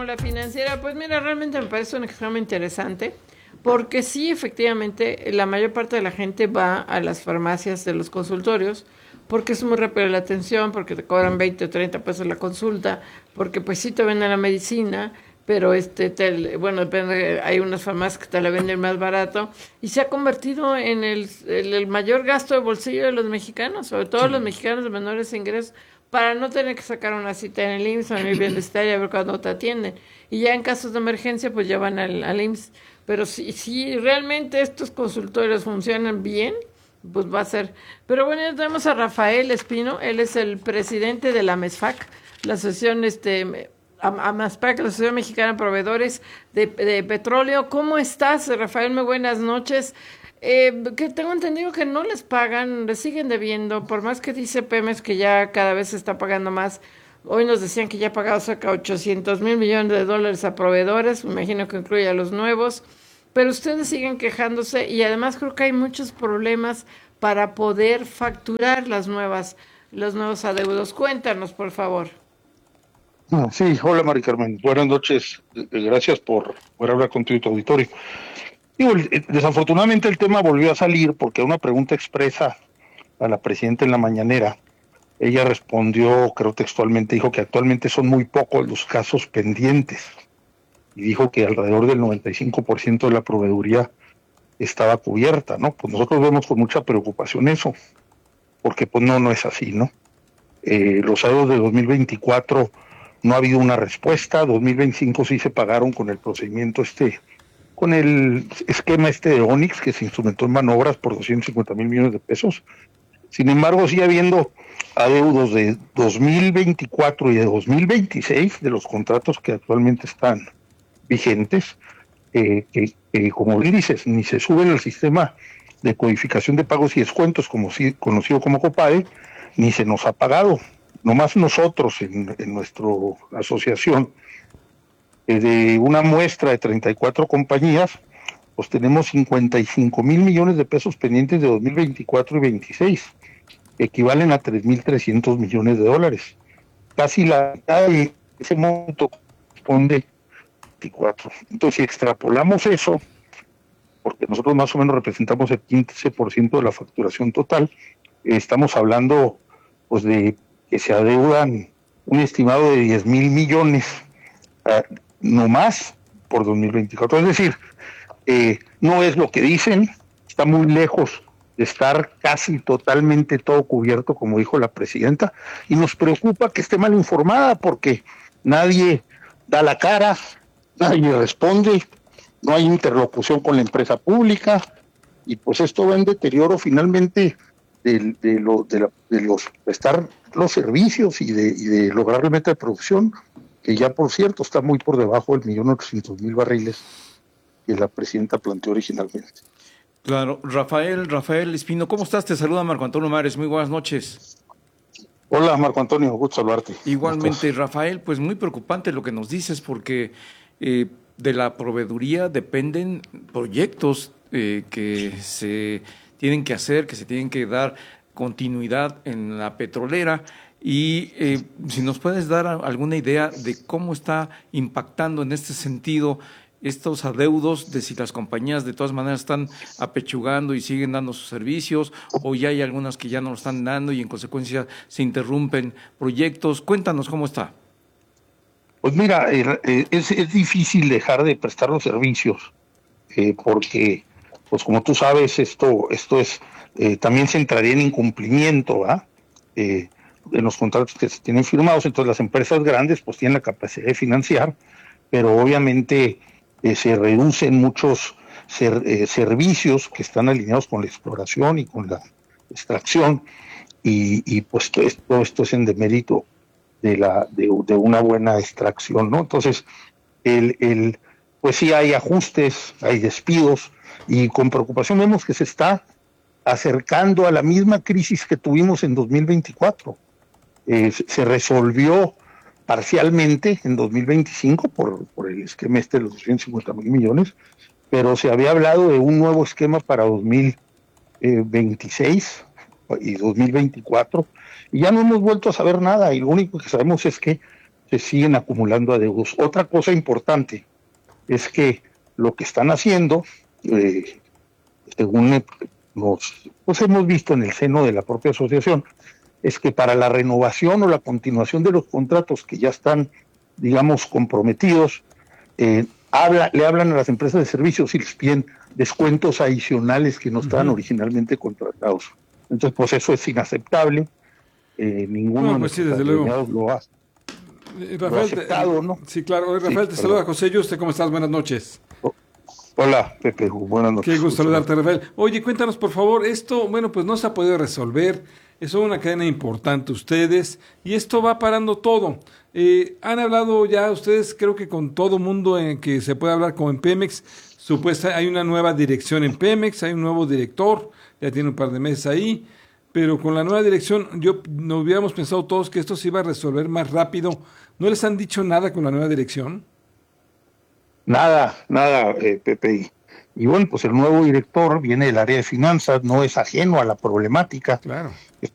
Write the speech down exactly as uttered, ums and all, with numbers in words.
La Financiera. Pues mira, realmente me parece un examen interesante, porque sí, efectivamente, la mayor parte de la gente va a las farmacias de los consultorios, porque es muy rápido la atención, porque te cobran veinte o treinta pesos la consulta, porque pues sí te venden la medicina, pero este, te, bueno, depende, hay unas farmacias que te la venden más barato, y se ha convertido en el, el, el mayor gasto de bolsillo de los mexicanos, sobre todo los mexicanos de menores ingresos, para no tener que sacar una cita en el I M S S o en el bienestar y a ver cuándo te atienden. Y ya en casos de emergencia, pues ya van al, al I M S S. Pero si, si realmente estos consultorios funcionan bien, pues va a ser. Pero bueno, ya tenemos a Rafael Espino, él es el presidente de la MESFAC, la asociación, este, a, a MESFAC, la Asociación Mexicana de Proveedores de, de Petróleo. ¿Cómo estás, Rafael? Muy buenas noches. Eh, que tengo entendido que no les pagan, les siguen debiendo, por más que dice Pemex que ya cada vez se está pagando más. Hoy nos decían que ya ha pagado cerca de ochocientos mil millones de dólares a proveedores, me imagino que incluye a los nuevos, pero ustedes siguen quejándose y además creo que hay muchos problemas para poder facturar las nuevas, los nuevos adeudos. Cuéntanos, por favor. Ah, Sí, hola Mari Carmen, buenas noches, eh, gracias por, por hablar con tu auditorio. Digo, el- eh, desafortunadamente el tema volvió a salir porque a una pregunta expresa a la presidenta en la mañanera, ella respondió, creo textualmente, dijo que actualmente son muy pocos los casos pendientes y dijo que alrededor del noventa y cinco por ciento de la proveeduría estaba cubierta, ¿no? Pues nosotros vemos con mucha preocupación eso, porque pues no, no es así, ¿no? Eh, los saldos de dos mil veinticuatro no ha habido una respuesta, dos mil veinticinco sí se pagaron con el procedimiento este, con el esquema este de Onix que se instrumentó en manobras por doscientos cincuenta mil millones de pesos. Sin embargo, sigue habiendo adeudos de dos mil veinticuatro y de dos mil veintiséis de los contratos que actualmente están vigentes, eh, que, que, como bien dices, ni se suben al sistema de codificación de pagos y descuentos, como si, conocido como COPADE, ni se nos ha pagado. Nomás nosotros en, en nuestra asociación, eh, de una muestra de treinta y cuatro compañías, pues tenemos cincuenta y cinco mil millones de pesos pendientes de dos mil veinticuatro y veintiséis, equivalen a tres mil trescientos millones de dólares. Casi la mitad de ese monto corresponde veinticuatro. Entonces, si extrapolamos eso, porque nosotros más o menos representamos el quince por ciento de la facturación total, eh, estamos hablando pues de que se adeudan un estimado de diez mil millones, uh, no más por dos mil veinticuatro. Es decir, eh, no es lo que dicen, está muy lejos de estar casi totalmente todo cubierto, como dijo la presidenta, y nos preocupa que esté mal informada porque nadie da la cara, nadie responde, no hay interlocución con la empresa pública, y pues esto va en deterioro finalmente de, de, lo, de, la, de los prestar los servicios y de, y de lograr la meta de producción, que ya por cierto está muy por debajo del millón ochocientos mil barriles que la presidenta planteó originalmente. Claro, Rafael, Rafael Espino, ¿cómo estás? Te saluda Marco Antonio Mares, muy buenas noches. Hola Marco Antonio, gusto saludarte. Igualmente, Rafael, pues muy preocupante lo que nos dices porque eh, de la proveeduría dependen proyectos eh, que se tienen que hacer, que se tienen que dar continuidad en la petrolera y eh, si nos puedes dar alguna idea de cómo está impactando en este sentido estos adeudos, de si las compañías de todas maneras están apechugando y siguen dando sus servicios, o ya hay algunas que ya no lo están dando y en consecuencia se interrumpen proyectos. Cuéntanos cómo está. Pues mira, eh, es, es difícil dejar de prestar los servicios, eh, porque, pues como tú sabes, esto, esto es, eh, también se entraría en incumplimiento, ¿verdad? Eh, en los contratos que se tienen firmados. Entonces las empresas grandes pues tienen la capacidad de financiar, pero obviamente eh, se reducen muchos ser, eh, servicios que están alineados con la exploración y con la extracción, y, y pues todo esto, todo esto es en demérito de la de, de una buena extracción, ¿no? Entonces, el, el pues sí hay ajustes, hay despidos, y con preocupación vemos que se está acercando a la misma crisis que tuvimos en dos mil veinticuatro. Eh, se resolvió parcialmente en dos mil veinticinco por, por el esquema este de los doscientos cincuenta mil millones, pero se había hablado de un nuevo esquema para dos mil veintiséis y dos mil veinticuatro, y ya no hemos vuelto a saber nada, y lo único que sabemos es que se siguen acumulando adeudos. Otra cosa importante es que lo que están haciendo, eh, según nos pues hemos visto en el seno de la propia asociación, es que para la renovación o la continuación de los contratos que ya están, digamos, comprometidos, eh, habla, le hablan a las empresas de servicios y les piden descuentos adicionales que no estaban uh-huh. originalmente contratados. Entonces, pues eso es inaceptable. Eh, ninguno no, pues sí, desde luego. lo ha, Rafael, lo ha aceptado, ¿no? Sí, claro. Rafael, sí, te saluda José Yuste. ¿Cómo estás? Buenas noches. Hola, Pepe. Buenas noches. Qué gusto saludarte, Rafael. Oye, cuéntanos, por favor, esto, bueno, pues no se ha podido resolver. Es una cadena importante ustedes y esto va parando todo. Eh, han hablado ya ustedes, creo que con todo mundo en que se puede hablar como en Pemex. Supuesta, hay una nueva dirección en Pemex, hay un nuevo director, ya tiene un par de meses ahí. Pero con la nueva dirección, yo no hubiéramos pensado todos que esto se iba a resolver más rápido. ¿No les han dicho nada con la nueva dirección? Nada, nada, eh, Pepe. Y bueno, pues el nuevo director viene del área de finanzas, no es ajeno a la problemática. Claro.